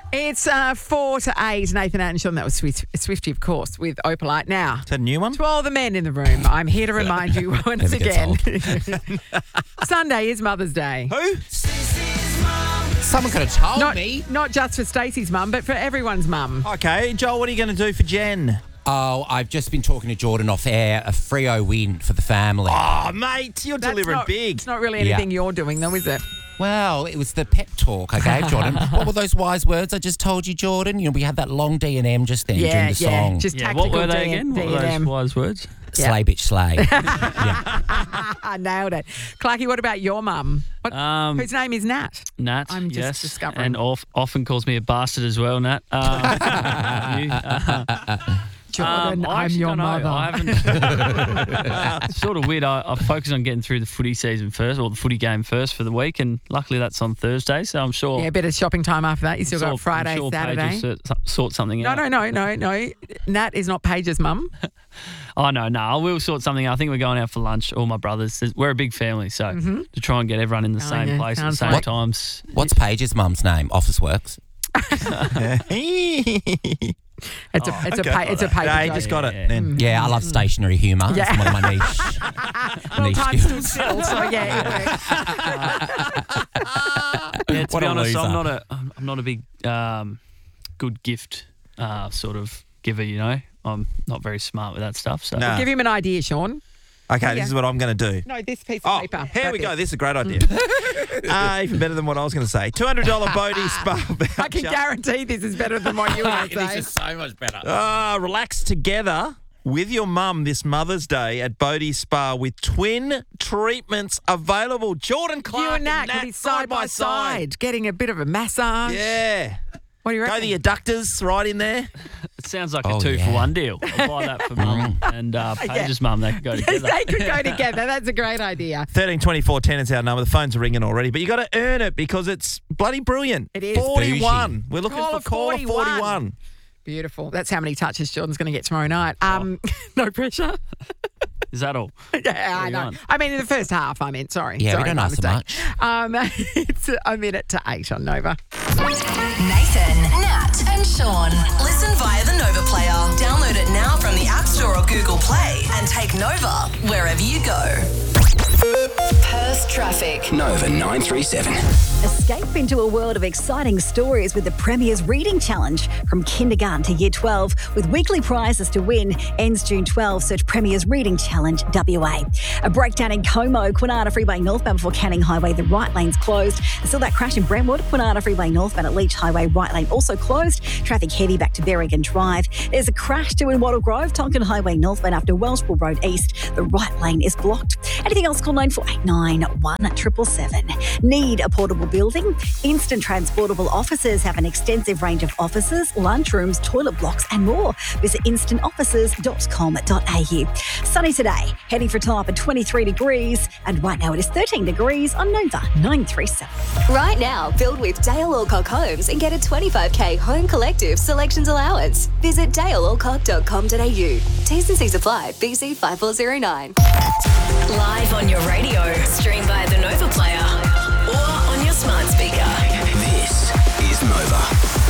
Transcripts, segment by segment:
It's 4 to 8. Nathan Nat and Sean, that was Swifty, of course, with Opalite. Now, Is that a new one? to all the men in the room, I'm here to remind you once Never gets again. Sunday is Mother's Day. Who? Someone could have told me. Not just for Stacey's mum, but for everyone's mum. Okay, Joel, what are you going to do for Jen? Oh, I've just been talking to Jordan off air. A Freo win for the family. Oh, mate, you're delivering big. It's not really anything you're doing, though, is it? Well, it was the pep talk I gave Jordan. What were those wise words I just told you, Jordan? You know, we had that long D&M just then during the song. Just Yeah, tactical what were they again? What were those D&M. wise words? Slay, bitch, slay. I nailed it. Clarky, what about your mum? Whose name is Nat? Nat, I'm just yes. discovering. And often calls me a bastard as well, Nat. Jordan, I I'm actually your don't know. mother. I haven't. It's sort of weird. I focus on getting through the footy season first, or the footy game first for the week, and luckily that's on Thursday, so I'm sure. Yeah, a bit of shopping time after that. You still got Friday, I'm sure Saturday. Paige will sort something out. No. Nat is not Paige's mum. Oh, no. I will sort something out. I think we're going out for lunch, all my brothers. We're a big family, so to try and get everyone in the same yeah, place at the sounds same like- times. What's Paige's mum's name? Office Works. It's a paper Yeah, he joke. just got it. Then. Yeah, I love stationary humour. Yeah. It's one of my niche. Well, niche time skills. stood still, so yeah. Yeah, to What be a honest, I'm loser. not a big good gift sort of giver, you know. I'm not very smart with that stuff. So No. Give him an idea, Sean. Okay, this is what I'm going to do. No, this piece of paper. Here we That go. bit. This is a great idea. Even better than what I was going to say. $200 Bodie Spa voucher. I can guarantee this is better than what you were going to say. so much better. Relax together with your mum this Mother's Day at Bodie Spa with twin treatments available. Jordan Clark You and Nat can be side by side, getting a bit of a massage. Yeah. What do you Go reckon? the adductors right in there. it sounds like Oh, a 2 yeah. for 1 deal. I'll buy that for mum and Paige's mum. They can go together. They could go together. That's a great idea. 13 24 10 is our number. The phones are ringing already, but you got to earn it because it's bloody brilliant. It is. 41. We're looking Caller for caller 41. 41. Beautiful. That's how many touches Jordan's going to get tomorrow night. No pressure. Is that all? Yeah, I know. 41. I mean, in the first half, I meant. Sorry. Yeah, we Sorry, don't my ask so mistake. It's a minute to 8 on Nova. Nathan, Nat, and Sean. Listen via the Nova Player. Download it now from the App Store or Google Play and take Nova wherever you go. Perth traffic. Nova 937. Escape into a world of exciting stories with the Premier's Reading Challenge from kindergarten to year 12 with weekly prizes to win. Ends June 12. Search Premier's Reading Challenge WA. A breakdown in Como, Kwinana Freeway northbound before Canning Highway. The right lane's closed. There's still that crash in Brentwood, Kwinana Freeway northbound at Leach Highway. Right lane also closed. Traffic heavy back to Berrigan Drive. There's a crash too in Wattle Grove, Tonkin Highway northbound after Wellspool Road East. The right lane is blocked. Anything else, call 9489 1777. Need a portable building? Instant Transportable Offices have an extensive range of offices, lunchrooms, toilet blocks and more. Visit instantoffices.com.au. Sunny today, heading for top at 23 degrees, and right now it is 13 degrees on Nova 937. Right now, build with Dale Alcock Homes and get a 25k home collective selections allowance. Visit dalealcock.com.au. T's and C's apply. BC 5409. Live on your radio. Stream via the Nova Player or on your smart speaker. This is Nova.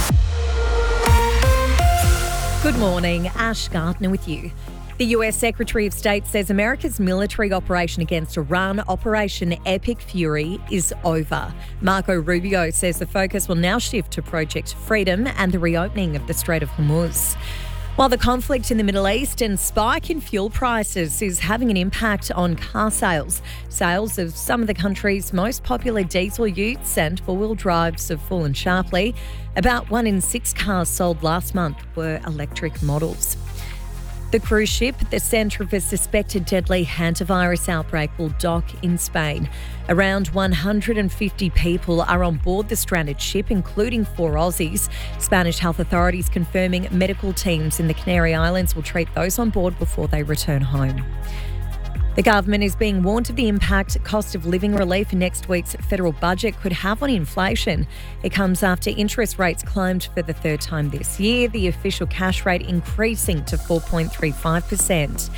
Good morning, Ash Gardner with you. The US Secretary of State says America's military operation against Iran, Operation Epic Fury, is over. Marco Rubio says the focus will now shift to Project Freedom and the reopening of the Strait of Hormuz. While the conflict in the Middle East and spike in fuel prices is having an impact on car sales, sales of some of the country's most popular diesel utes and four-wheel drives have fallen sharply. About 1 in 6 cars sold last month were electric models. The cruise ship, the centre of a suspected deadly hantavirus outbreak, will dock in Spain. Around 150 people are on board the stranded ship, including 4 Aussies. Spanish health authorities confirming medical teams in the Canary Islands will treat those on board before they return home. The government is being warned of the impact cost of living relief in next week's federal budget could have on inflation. It comes after interest rates climbed for the 3rd time this year, the official cash rate increasing to 4.35%.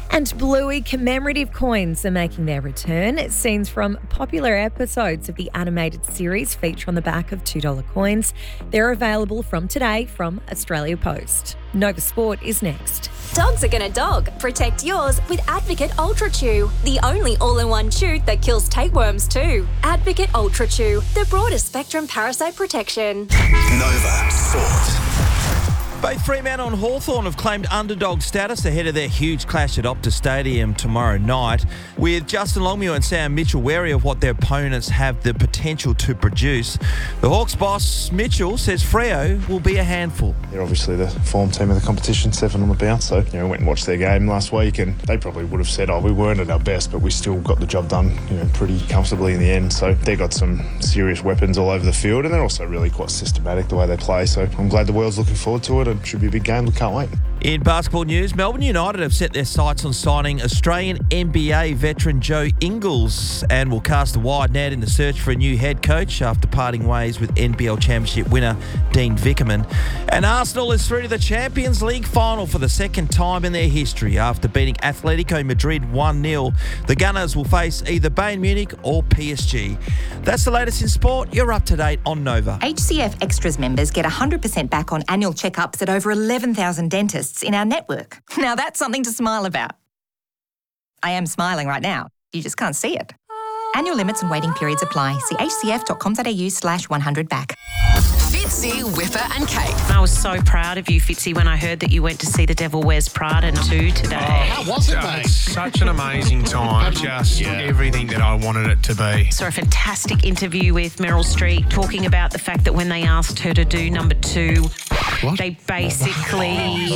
And Bluey commemorative coins are making their return. Scenes from popular episodes of the animated series feature on the back of $2 coins. They're available from today from Australia Post. Nova Sport is next. Dogs are gonna dog. Protect yours with Advocate Ultra Chew, the only all-in-one chew that kills tapeworms too. Advocate Ultra Chew, the broadest spectrum parasite protection. Nova Sport. Both Fremantle and Hawthorn have claimed underdog status ahead of their huge clash at Optus Stadium tomorrow night. With Justin Longmuir and Sam Mitchell wary of what their opponents have the potential to produce, the Hawks boss Mitchell says Freo will be a handful. They're obviously the form team of the competition, 7 on the bounce. So, we went and watched their game last week and they probably would have said, we weren't at our best, but we still got the job done, pretty comfortably in the end. So they've got some serious weapons all over the field and they're also really quite systematic the way they play. So I'm glad the world's looking forward to it. It should be a big game. We can't wait. In basketball news, Melbourne United have set their sights on signing Australian NBA veteran Joe Ingles and will cast a wide net in the search for a new head coach after parting ways with NBL Championship winner Dean Vickerman. And Arsenal is through to the Champions League final for the second time in their history after beating Atletico Madrid 1-0. The Gunners will face either Bayern Munich or PSG. That's the latest in sport. You're up to date on Nova. HCF Extras members get 100% back on annual checkups at over 11,000 dentists in our network. Now that's something to smile about. I am smiling right now. You just can't see it. Annual limits and waiting periods apply. See hcf.com.au/100back. Fitzy, Whipper and Kate. I was so proud of you, Fitzy, when I heard that you went to see The Devil Wears Prada 2 today. How was it, mate? Such an amazing time. Just everything that I wanted it to be. Saw a fantastic interview with Meryl Streep talking about the fact that when they asked her to do number 2, they basically...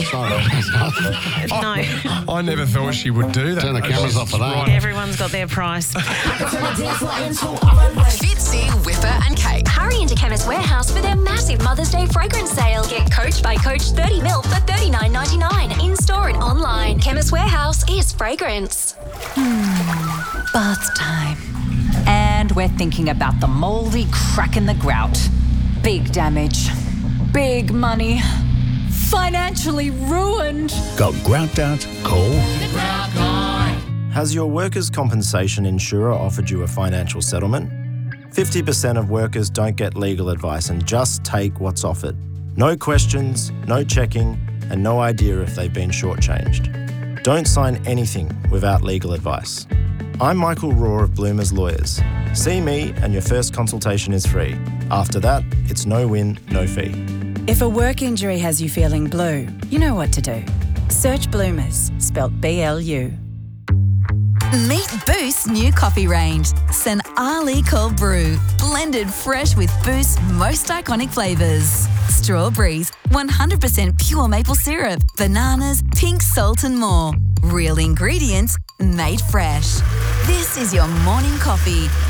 No. I never thought she would do that. Turn the cameras off for that. Everyone's got their price. Fitzy, Whipper and Kate. Hurry into Chemist Warehouse for their massive Mother's Day fragrance sale. Get Coach by Coach 30ml for $39.99 in store and online. Chemist Warehouse is fragrance. Bath time. And we're thinking about the mouldy crack in the grout. Big damage. Big money. Financially ruined. Got grout out? Call The Grout Guy. Has your workers' compensation insurer offered you a financial settlement? 50% of workers don't get legal advice and just take what's offered. No questions, no checking, and no idea if they've been shortchanged. Don't sign anything without legal advice. I'm Michael Rohr of Bloomers Lawyers. See me and your first consultation is free. After that, it's no win, no fee. If a work injury has you feeling blue, you know what to do. Search Bloomers, spelt B-L-U. Meet Boost's new coffee range. St. Ali Cold Brew. Blended fresh with Boost's most iconic flavours. Strawberries, 100% pure maple syrup, bananas, pink salt and more. Real ingredients, made fresh. This is your morning coffee.